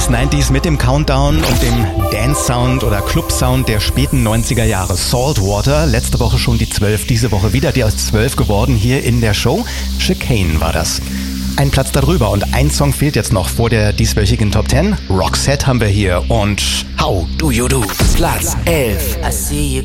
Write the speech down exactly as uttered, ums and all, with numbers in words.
achtzig neunzig mit dem Countdown und dem Dance-Sound oder Club-Sound der späten neunziger Jahre. Saltwater, letzte Woche schon die zwölf, diese Woche wieder die aus zwölf geworden hier in der Show. Chicane war das. Ein Platz darüber und ein Song fehlt jetzt noch vor der dieswöchigen Top zehn. Roxette haben wir hier und How Do You Do? Platz elf. I see you